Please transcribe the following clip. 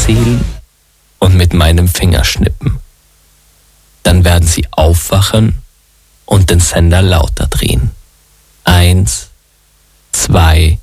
zählen und mit meinem Finger schnippen. Dann werden Sie aufwachen und den Sender lauter drehen. 1, 2,